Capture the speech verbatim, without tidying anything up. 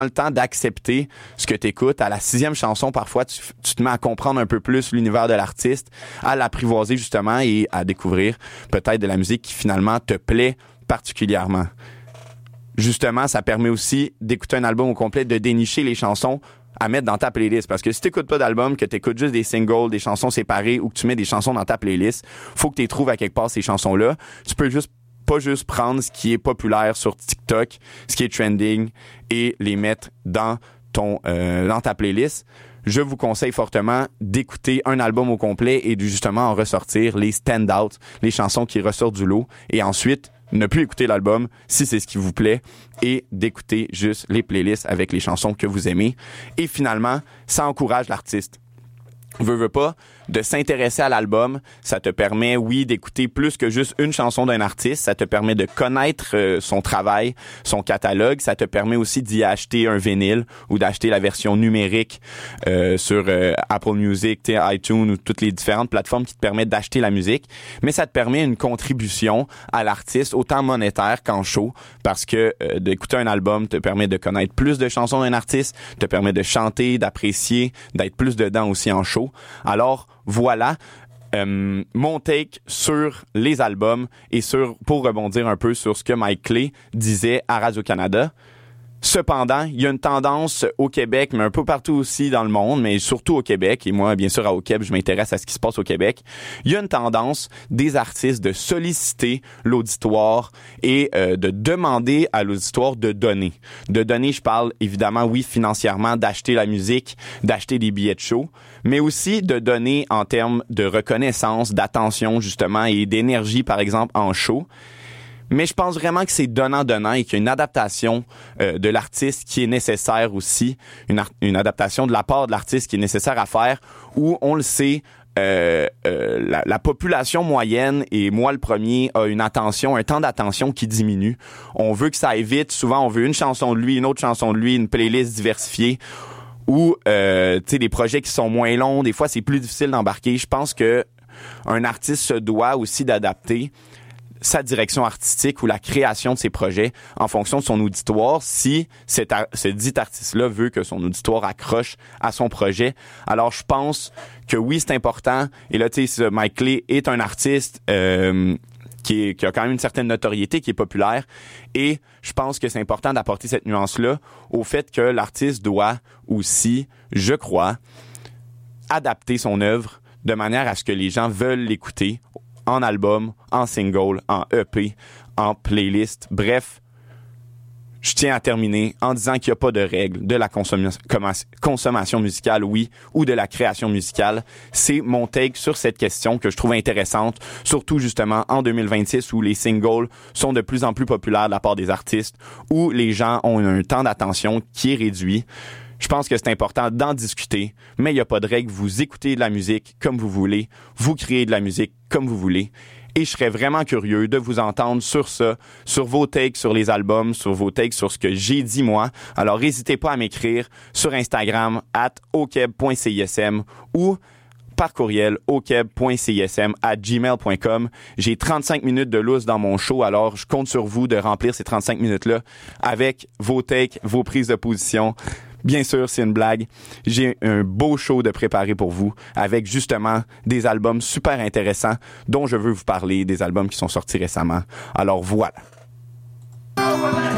le temps d'accepter ce que tu écoutes. À la sixième chanson, parfois, tu, tu te mets à comprendre un peu plus l'univers de l'artiste, à l'apprivoiser justement et à découvrir peut-être de la musique qui finalement te plaît particulièrement. Justement, ça permet aussi d'écouter un album au complet, de dénicher les chansons à mettre dans ta playlist. Parce que si tu n'écoutes pas d'album, que tu écoutes juste des singles, des chansons séparées ou que tu mets des chansons dans ta playlist, faut que tu les trouves à quelque part ces chansons-là. Tu peux juste pas juste prendre ce qui est populaire sur TikTok, ce qui est trending et les mettre dans ton euh, dans ta playlist. Je vous conseille fortement d'écouter un album au complet et de justement en ressortir les stand-out, les chansons qui ressortent du lot et ensuite ne plus écouter l'album si c'est ce qui vous plaît et d'écouter juste les playlists avec les chansons que vous aimez. Et finalement, ça encourage l'artiste. Veux, veux pas, de s'intéresser à l'album, ça te permet, oui, d'écouter plus que juste une chanson d'un artiste, ça te permet de connaître euh, son travail, son catalogue, ça te permet aussi d'y acheter un vinyle ou d'acheter la version numérique euh, sur euh, Apple Music, iTunes ou toutes les différentes plateformes qui te permettent d'acheter la musique, mais ça te permet une contribution à l'artiste, autant monétaire qu'en show, parce que euh, d'écouter un album te permet de connaître plus de chansons d'un artiste, te permet de chanter, d'apprécier, d'être plus dedans aussi en show. Alors, voilà euh, mon take sur les albums et sur pour rebondir un peu sur ce que Mike Clay disait à Radio-Canada. Cependant, il y a une tendance au Québec, mais un peu partout aussi dans le monde, mais surtout au Québec, et moi, bien sûr, à Au Québec, je m'intéresse à ce qui se passe au Québec. Il y a une tendance des artistes de solliciter l'auditoire et euh, de demander à l'auditoire de donner. De donner, je parle évidemment, oui, financièrement, d'acheter la musique, d'acheter des billets de show, mais aussi de donner en termes de reconnaissance, d'attention, justement, et d'énergie, par exemple, en show. Mais je pense vraiment que c'est donnant-donnant et qu'il y a une adaptation euh, de l'artiste qui est nécessaire aussi, une, ar- une adaptation de la part de l'artiste qui est nécessaire à faire, où on le sait, euh, euh, la, la population moyenne, et moi le premier, a une attention, un temps d'attention qui diminue. On veut que ça aille vite, souvent on veut une chanson de lui, une autre chanson de lui, une playlist diversifiée, ou euh, tu sais, des projets qui sont moins longs, des fois c'est plus difficile d'embarquer. Je pense que un artiste se doit aussi d'adapter sa direction artistique ou la création de ses projets en fonction de son auditoire, si cet ar- ce dit artiste-là veut que son auditoire accroche à son projet. Alors, je pense que oui, c'est important. Et là, tu sais, Mike Clay est un artiste euh, qui, est, qui a quand même une certaine notoriété, qui est populaire. Et je pense que c'est important d'apporter cette nuance-là au fait que l'artiste doit aussi, je crois, adapter son œuvre de manière à ce que les gens veulent l'écouter en album, en single, en E P, en playlist. Bref, je tiens à terminer en disant qu'il n'y a pas de règle de la consommation, consommation musicale, oui, ou de la création musicale. C'est mon take sur cette question que je trouve intéressante, surtout justement en deux mille vingt-six où les singles sont de plus en plus populaires de la part des artistes, où les gens ont un temps d'attention qui est réduit. Je pense que c'est important d'en discuter, mais il n'y a pas de règle. Vous écoutez de la musique comme vous voulez, vous créez de la musique comme vous voulez. Et je serais vraiment curieux de vous entendre sur ça, sur vos takes sur les albums, sur vos takes sur ce que j'ai dit moi. Alors, n'hésitez pas à m'écrire sur Instagram, at okeb point cism ou par courriel, okeb point cism at gmail point com. J'ai trente-cinq minutes de lousse dans mon show, alors je compte sur vous de remplir ces trente-cinq minutes-là avec vos takes, vos prises de position. Bien sûr, c'est une blague. J'ai un beau show de préparer pour vous avec justement des albums super intéressants dont je veux vous parler, des albums qui sont sortis récemment. Alors voilà.